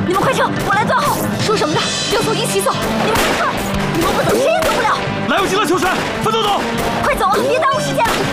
你们快撤，我来断后。说什么的，要走一起走。你们快撤，你们不走谁也走不了。 来不及了，秋水，分头走。 快走啊，别耽误时间了。